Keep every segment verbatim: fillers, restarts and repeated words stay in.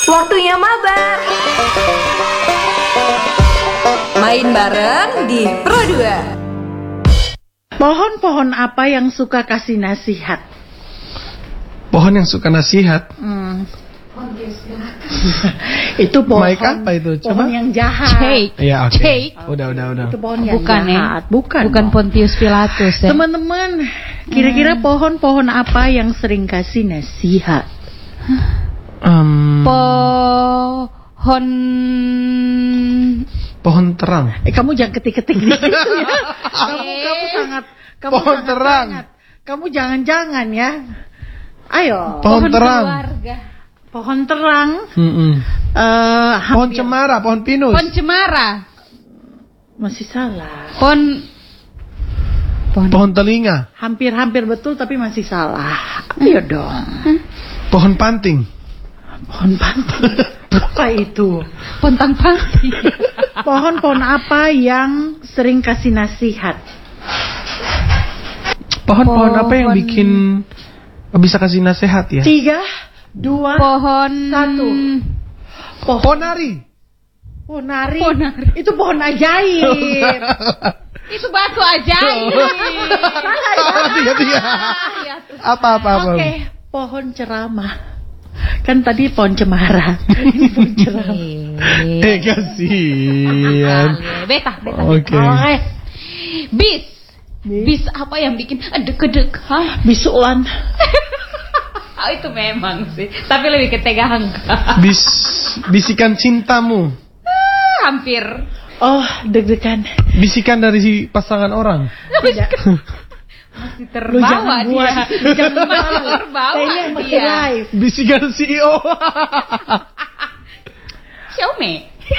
Waktunya mabar. Main bareng di Pro dua. Pohon-pohon apa yang suka kasih nasihat? Pohon yang suka nasihat? Hmm. Itu pohon. Mike apa itu? Coba. Pohon yang jahat. Cake. Iya, oke. Cake. Udah, udah, udah. Itu pohon yang Bukan ya? jahat. Bukan. Bukan Pontius Pilatus ya. Teman-teman, kira-kira pohon-pohon apa yang sering kasih nasihat? Um, Pohon pohon terang. Eh, kamu jangan ketik-ketik gitu ya. Kamu, kamu sangat, kamu Pohon sangat, terang. sangat. Kamu jangan-jangan ya. Ayo. Pohon terang. keluarga. Pohon terang. Mm-mm. Eh, Pohon hampir- cemara, pohon pinus. Pohon cemara. Masih salah. Pohon Pohon, Pohon telinga. Hampir-hampir betul tapi masih salah. Ayo dong. Pohon panting. Pohon panting. Apa itu? Pontang panti. Pohon-pohon apa yang sering kasih nasihat? Pohon-pohon apa yang Pohon- bikin bisa kasih nasihat ya? Tiga, dua, Pohon Satu. pohon. Ponari. Ponari. Ponari. Itu pohon ajaib. Itu batu ajaib. Salah tiga-tiga. Apa-apa apa? Oke, pohon ceramah. Kan tadi pohon cemara. Ini pohon ceramah. Eh kasihan. Beta, beta. Oke. Oke. Bis. Bis apa yang bikin deg-deg? Hah? Bisulan. Oh, itu memang sih. Tapi lebih ke tegang. Bis bisikan cintamu. Hampir. Oh, deg-degan. Bisikan dari si pasangan orang. Tidak. Masih Lu jangan terbawa dia. buat. Lu jangan Masih buat. terbawa Nah, ini yang masih dia. live. Bisikan C E O. Xiaomi.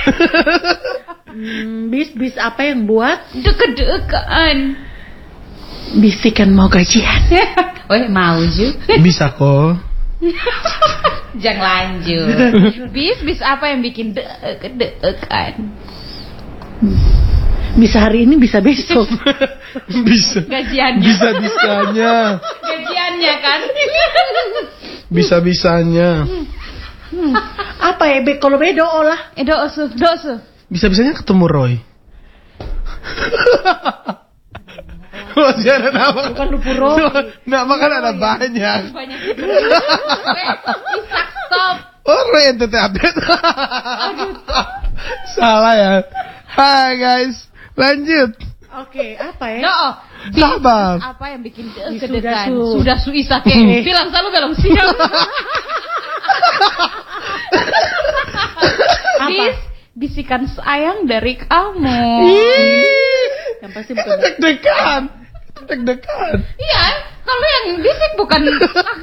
Hmm, bis bis apa yang buat Deg-degan. bisikan mau gajian? Weh, mau Ju. Bisa kok. Jangan lanjut. Bis, bis apa yang bikin deg-degan? Bisa hari ini, bisa besok. Bisa. Gajiannya. Bisa-bisanya. Gajiannya kan. Bisa-bisanya. Hmm, apa ya? Be, kalau bedo olah. Eh, dosu, dosu. Bisa-bisanya ketemu Roy. Masih ada nama. Bukan lupu Roy. Nama kan ada banyak. Banyak. Weh, Isak, stop. Oh, Roy N T T update. Salah ya. Hai guys, lanjut. Oke, apa ya? No, bis Sabar. apa yang bikin Sudah deg-degan? su. Sudah su Isak ke. Bilang selalu belum siap. Bis, bisikan sayang dari kamu. Yang pasti bukan. Deg-degan. Deg-degan. Iya, kalau yang bisik bukan